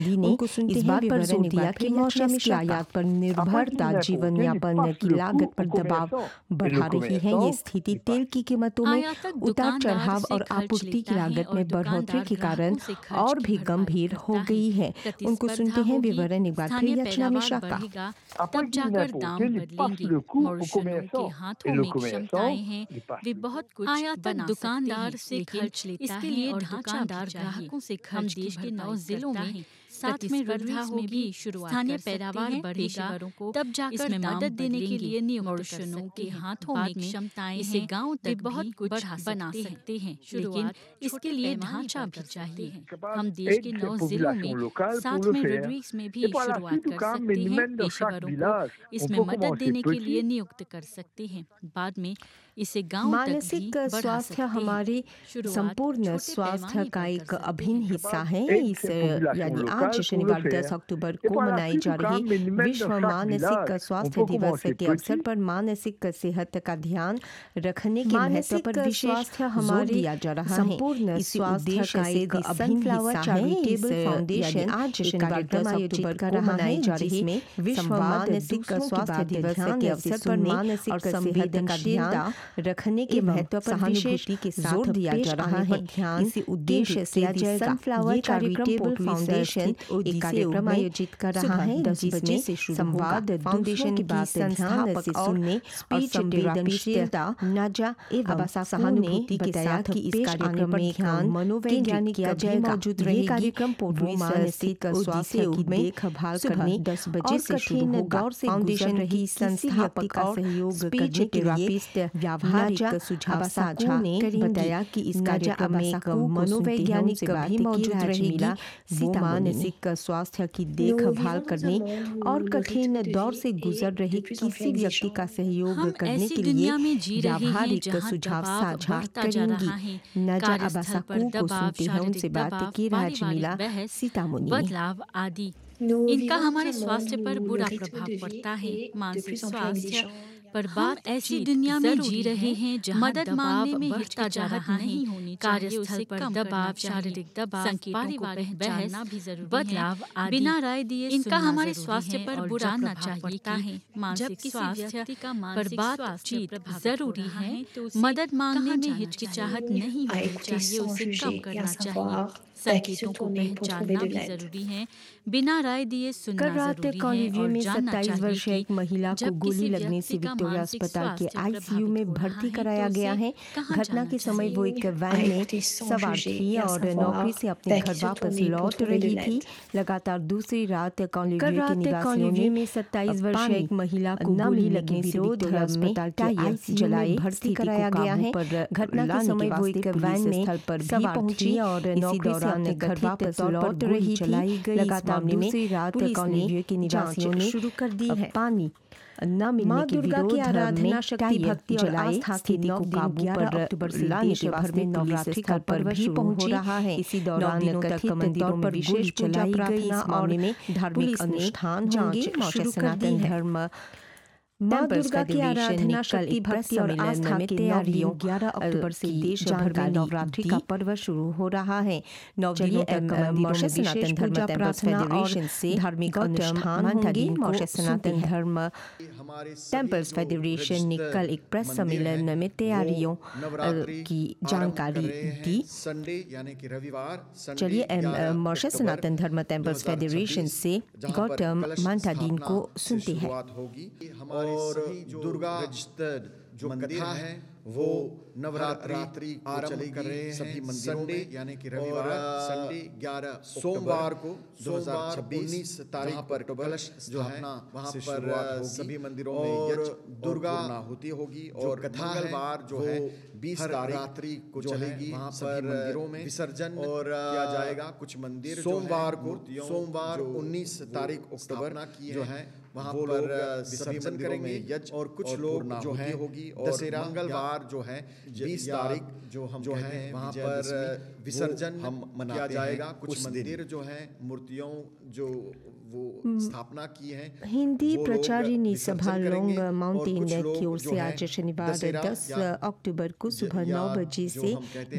मोदी ने इस बात पर जोर दिया कि मौसम की आयात पर निर्भरता जीवन यापन की लागत पर दबाव बढ़ा रही है। ये स्थिति तेल की कीमतों में उतार चढ़ाव और आपूर्ति की लागत में बढ़ोतरी के कारण और भी गंभीर हो गई है। उनको सुनते हैं विवरण एक बार फिर रचना मिश्रा का। तब जाकर दाम बदलेंगे। मॉरिशनों के हाथों में क्षमताएं हैं, वे बहुत कुछ बना दुकानदार से खर्च लेता इसके लिए ढांचादार ग्राहकों से खर्च देश के 9 जिलों में साथ में स्पर्धा होगी। स्थानीय पैदावार बढ़ेगा, तब जाकर मदद देने के लिए मॉरिशनों के हाथों में क्षमताएं इसे गांव तक बहुत कुछ बना सकते हैं, लेकिन इसके लिए ढांचा भी चाहिए। हम देश के 9 जिलों में साथ में रोड्रिग्स में भी शुरुआत कर सकते हैं। पेशेवरों को इसमें मदद देने के लिए नियुक्त कर सकते हैं। बाद में इसे गांव तक भी बढ़ा स्वास्थ्य सकते हैं। हमारे संपूर्ण स्वास्थ्य का एक अभिन्न हिस्सा है। इस यानी आज शनिवार 10 अक्टूबर को मनाई जा रही विश्व मानसिक स्वास्थ्य दिवस के अवसर पर मानसिक सेहत का ध्यान रखने के महत्व पर विशेष जोर दिया जा रहा है। संपूर्ण स्वास्थ्य का एक अभिन्न हिस्सा है। चैरिटेबल फाउंडेशन आज शनिवार 10 अक्टूबर को मनाई जा रही विश्व मानसिक स्वास्थ्य दिवस के अवसर पर मानसिक और सेहत का ध्यान रखने के महत्व पर विशेष जोर दिया जा रहा है। इसी उद्देश्य से सनफ्लावर चैरिटेबल फाउंडेशन एक कार्यक्रम आयोजित कर रहा है, जिसमें संवाद, फाउंडेशन की बात ध्यान से सुनने और संवेदनशीलता नजा एवं सहानुभूति के साथ कि इस कार्यक्रम में ध्यान मनोवैज्ञानिक भी मौजूद रहे। कार्यक्रम पोर्टवी मानसिक स्वास्थ्य की देखभाल करने 10 बजे से शुरू होगा। फाउंडेशन रही संस्थापक का सहयोग करने के लिए व्यावहारिक सुझाव साझा ने बताया कि इस कार्यक्रम में एक मनोवैज्ञानिक भी मौजूद रहेगी। वो मानसिक स्वास्थ्य की देखभाल करने और कठिन दौर से गुजर रहे किसी व्यक्ति का सहयोग करने के लिए व्यावहारिक सुझाव साझा करेंगी। नजा अबासाकू को सुनते हैं, उनसे बातें की राजमिला सीतामुनी। बदलाव आदि इनका हमारे स्वास्थ्य पर बुरा प्रभाव पड़ता है। मानसिक स्वास्थ्य पर बात ऐसी दुनिया में जी रहे हैं जहां मदद मांगने में हिचकिचाहट नहीं होनी चाहिए। कार्यस्थल पर दबाव, शारीरिक दबाव, पारिवारिक बहस भी जरूरी बदलाव आदि बिना राय दिए इनका हमारे स्वास्थ्य पर बुरा प्रभाव पड़ता है। मानसिक स्वास्थ्य पर बातचीत जरूरी है, मदद मांगने में हिचकिचाहट नहीं होनी चाहिए, उसे कम करना चाहिए। संकेतों को पहचानना भी जरूरी है, बिना राय दिए सुनना जरूरी है और जानना 27 चाहिए वर्षीय एक महिला को गोली लगने से विक्टोरिया अस्पताल के आईसीयू में भर्ती कराया गया है। घटना के समय वो एक वैन में सवार थी और नौकरी से अपने घर वापस लौट रही थी। लगातार दूसरी रात कॉन्लिव्यू के निवासियों में 27 वर्षीय एक महिला को गोली लगने से विक्टोरिया अस्पताल के आईसीयू में भर्ती कराया गया है। घटना के समय वो एक वैन में सवार पहुंची और इसी दौरान घर वापस लौट रही थी। लगातार दूसरी रात कॉन्लिव्यू के निवासियों ने शुरू कर दी है। पानी न मिलने के विरोध आराधना शक्ति भक्ति और आस्था स्थिति को काबू पर अक्टूबर से देश भर में नवरात्रि का पर्व भी पहुंच रहा है। इसी दौरान कथित मंदिरों में विशेष पूजा प्रार्थना और धार्मिक अनुष्ठान होंगे। मौसम सनातन धर्म माँ दुर्गा की आराधना शक्ति भक्ति और आस्था के तैयारियों 11 अक्टूबर से देश भर में नवरात्रि का पर्व शुरू हो रहा है। 9 दिनों तक मंदिरों में सनातन धर्म टेम्पल्स फेडरेशन से धार्मिक अनुष्ठान होंगे। मौसम सनातन धर्म टेम्पल्स फेडरेशन ने कल एक प्रेस सम्मेलन में तैयारियों की जानकारी दी। संडे यानी कि रविवार, चलिए मौसम सनातन धर्म टेम्पल्स फेडरेशन से गौतम मंथादीन को सुनते हैं। और दुर्गा रजिस्टर्ड जो कथा है वो नवरात्रि आरंभ कर रहे हैं सभी मंदिरों में, यानी कि रविवार संडे 11 सोमवार को 2026 तारीख पर कलश जो है वहाँ पर सभी मंदिरों में दुर्गा आहुति होगी और मंगलवार जो है 20 तारीख को चलेगी वहाँ पर मंदिरों में विसर्जन और किया जाएगा। कुछ मंदिर सोमवार 19 तारीख अक्टूबर जो है वहाँ पर विसर्जन करेंगे यज्ञ और कुछ लोग जो है होगी और मंगलवार जो है 20 तारीख जो हम जो है वहाँ पर विसर्जन हम किया जाएगा। कुछ मंदिर जो है मूर्तियों जो वो स्थापना की है। हिंदी प्रचारिणी सभा लॉन्ग माउंटेन की ओर से आज शनिवार 10 अक्टूबर को सुबह 9 बजे से